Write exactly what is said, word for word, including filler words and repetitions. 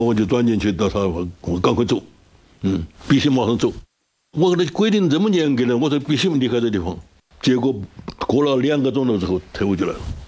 我就转进去到他，我赶快走，嗯，必须马上走。我给他规定这么严格了，我说必须离开这地方。结果过了两个钟头之后，特务就来了。